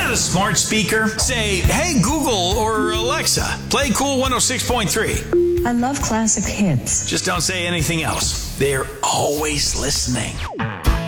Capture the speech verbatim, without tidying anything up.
got a smart speaker? Say, hey Google or Alexa, play Cool one oh six point three. I love classic hits. Just don't say anything else. They're always listening.